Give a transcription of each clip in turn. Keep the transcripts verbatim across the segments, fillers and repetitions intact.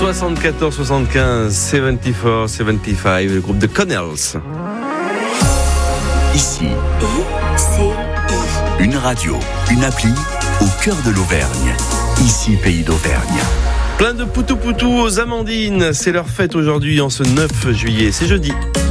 soixante-quatorze soixante-quinze, soixante-quatorze soixante-quinze, le groupe de Connells. Ici, I C I. Une radio, une appli au cœur de l'Auvergne. Ici, Pays d'Auvergne. Plein de poutou-poutou aux Amandines. C'est leur fête aujourd'hui en ce neuf juillet. C'est jeudi.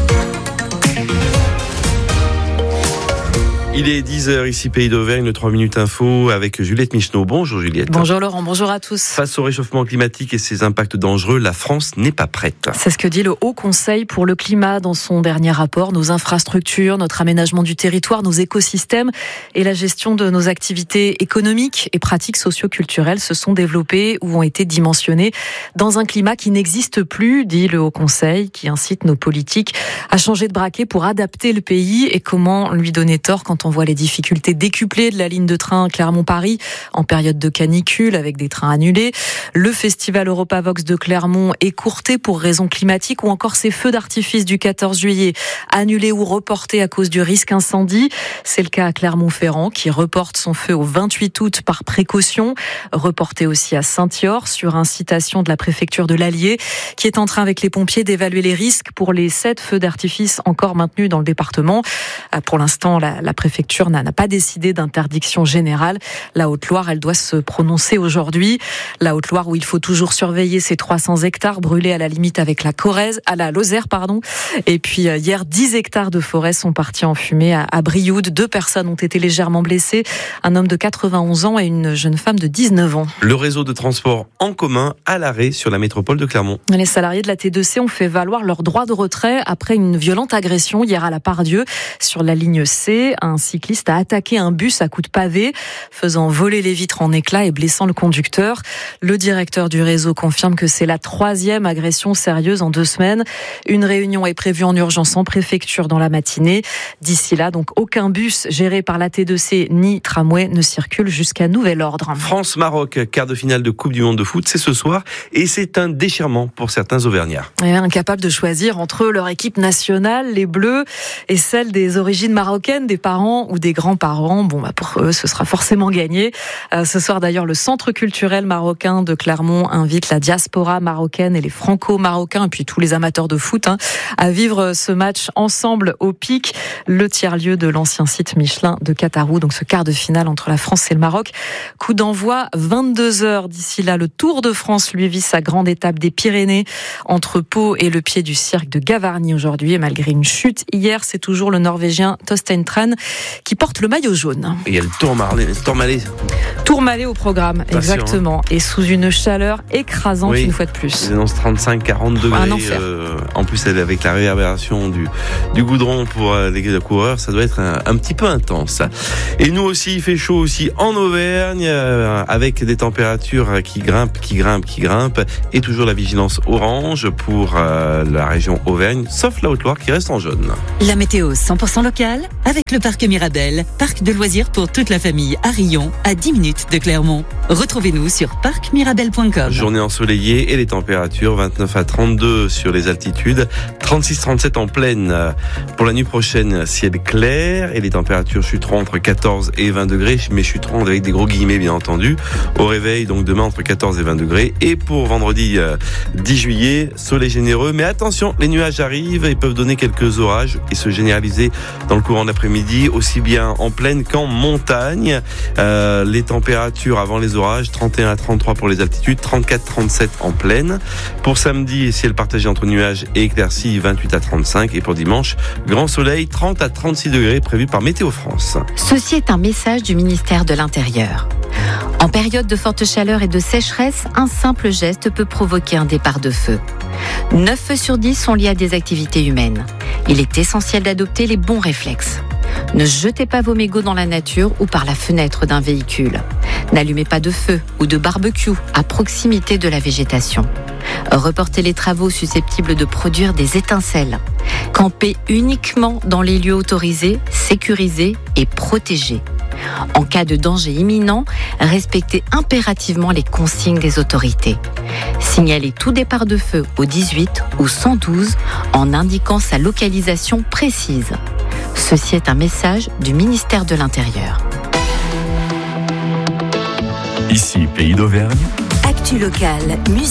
Il est dix heures ici, Pays d'Auvergne, le trois minutes info avec Juliette Micheneau. Bonjour Juliette. Bonjour Laurent, bonjour à tous. Face au réchauffement climatique et ses impacts dangereux, la France n'est pas prête. C'est ce que dit le Haut Conseil pour le climat dans son dernier rapport. Nos infrastructures, notre aménagement du territoire, nos écosystèmes et la gestion de nos activités économiques et pratiques socio-culturelles se sont développées ou ont été dimensionnées dans un climat qui n'existe plus, dit le Haut Conseil, qui incite nos politiques à changer de braquet pour adapter le pays. Et comment lui donner tort quand on voit les difficultés décuplées de la ligne de train Clermont-Paris en période de canicule avec des trains annulés. Le festival Europavox de Clermont écourté pour raisons climatiques ou encore ces feux d'artifice du quatorze juillet annulés ou reportés à cause du risque incendie. C'est le cas à Clermont-Ferrand qui reporte son feu au vingt-huit août par précaution. Reporté aussi à Saint-Yor sur incitation de la préfecture de l'Allier qui est en train avec les pompiers d'évaluer les risques pour les sept feux d'artifice encore maintenus dans le département. Pour l'instant, la, la préfecture La préfecture n'a pas décidé d'interdiction générale. La Haute-Loire, elle doit se prononcer aujourd'hui. La Haute-Loire où il faut toujours surveiller ces trois cents hectares brûlés à la limite avec la Corrèze, à la Lozère, pardon. Et puis hier, dix hectares de forêt sont partis en fumée à, à Brioude. Deux personnes ont été légèrement blessées. Un homme de quatre-vingt-onze ans et une jeune femme de dix-neuf ans. Le réseau de transport en commun à l'arrêt sur la métropole de Clermont. Les salariés de la T deux C ont fait valoir leur droit de retrait après une violente agression hier à la Pardieu sur la ligne C. Un cycliste a attaqué un bus à coups de pavé, faisant voler les vitres en éclats et blessant le conducteur. Le directeur du réseau confirme que c'est la troisième agression sérieuse en deux semaines. Une réunion est prévue en urgence en préfecture dans la matinée. D'ici là, donc, aucun bus géré par la T deux C ni tramway ne circule jusqu'à nouvel ordre. France-Maroc, quart de finale de Coupe du Monde de foot, c'est ce soir et c'est un déchirement pour certains Auvergnats. Et incapables de choisir entre leur équipe nationale, les Bleus, et celle des origines marocaines, des parents ou des grands-parents, bon, bah pour eux, ce sera forcément gagné. Euh, ce soir, d'ailleurs, le Centre culturel marocain de Clermont invite la diaspora marocaine et les franco-marocains, et puis tous les amateurs de foot, hein, à vivre ce match ensemble au Pic, le tiers-lieu de l'ancien site Michelin de Catarou, donc ce quart de finale entre la France et le Maroc. Coup d'envoi, vingt-deux heures. D'ici là, le Tour de France, lui, vit sa grande étape des Pyrénées, entre Pau et le pied du cirque de Gavarnie aujourd'hui. Et malgré une chute hier, c'est toujours le Norvégien Torstein Tran qui porte le maillot jaune. Et il y a le Tourmalet. Tourmalet. Tourmalet au programme, exactement. Hein. Et sous une chaleur écrasante, oui, une fois de plus. Ils annoncent trente-cinq à quarante degrés. Un enfer. Euh, en plus, avec la réverbération du, du goudron pour euh, les coureurs, ça doit être un, un petit peu intense. Et nous aussi, il fait chaud aussi en Auvergne, euh, avec des températures qui grimpent, qui grimpent, qui grimpent. Et toujours la vigilance orange pour euh, la région Auvergne, sauf la Haute-Loire qui reste en jaune. La météo cent pour cent locale avec le parc Mirabel, parc de loisirs pour toute la famille à Rion, à dix minutes de Clermont. Retrouvez-nous sur parc mirabel point com. Journée ensoleillée et les températures vingt-neuf à trente-deux sur les altitudes, trente-six à trente-sept en plaine. Pour la nuit prochaine, ciel clair et les températures chuteront entre quatorze et vingt degrés, mais chuteront avec des gros guillemets bien entendu. Au réveil, donc demain entre quatorze et vingt degrés. Et pour vendredi dix juillet, soleil généreux, mais attention, les nuages arrivent et peuvent donner quelques orages et se généraliser dans le courant de l'après-midi, aussi bien en plaine qu'en montagne. Euh, les températures avant les orages, trente et un à trente-trois pour les altitudes, trente-quatre à trente-sept en plaine. Pour samedi, ciel partagé entre nuages et éclaircies, vingt-huit à trente-cinq. Et pour dimanche, grand soleil, trente à trente-six degrés prévus par Météo France. Ceci est un message du ministère de l'Intérieur. En période de forte chaleur et de sécheresse, un simple geste peut provoquer un départ de feu. neuf feux sur dix sont liés à des activités humaines. Il est essentiel d'adopter les bons réflexes. Ne jetez pas vos mégots dans la nature ou par la fenêtre d'un véhicule. N'allumez pas de feu ou de barbecue à proximité de la végétation. Reportez les travaux susceptibles de produire des étincelles. Campez uniquement dans les lieux autorisés, sécurisés et protégés. En cas de danger imminent, respectez impérativement les consignes des autorités. Signalez tout départ de feu au dix-huit ou cent douze en indiquant sa localisation précise. Ceci est un message du ministère de l'Intérieur. Ici, Pays d'Auvergne. Actu locale, musique.